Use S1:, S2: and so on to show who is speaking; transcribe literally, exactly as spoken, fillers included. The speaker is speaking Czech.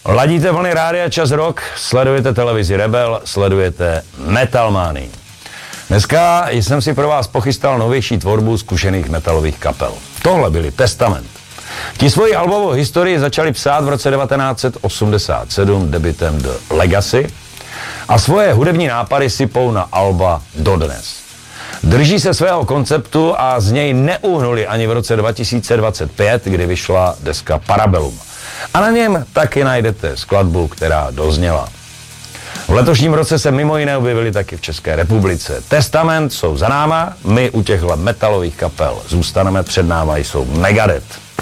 S1: Ladíte vlny Rádia Čas Rock, sledujete televizi Rebel, sledujete Metalmanii. Dneska jsem si pro vás pochystal novější tvorbu zkušených metalových kapel. Tohle byli Testament. Ti svoji albovou historii začali psát v roce devatenáct set osmdesát sedm debutem The Legacy a svoje hudební nápady sypou na alba dodnes. Drží se svého konceptu a z něj neuhnuli ani v roce dva tisíce dvacet pět, kdy vyšla deska Parabellum. A na něm taky najdete skladbu, která dozněla. V letošním roce se mimo jiné objevili taky v České republice. Testament jsou za náma, my u těchto metalových kapel zůstaneme, před náma jsou Megadeth.